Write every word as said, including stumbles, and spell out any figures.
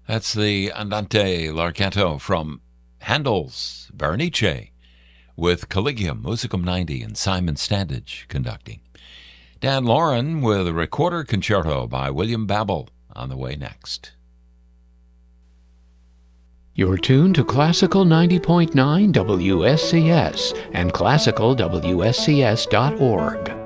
That's the Andante Larghetto from Handel's Berenice with Collegium Musicum ninety and Simon Standage conducting. Dan Lauren with a recorder concerto by William Babel on the way next. You're tuned to Classical ninety point nine W S C S and classical W S C S dot org.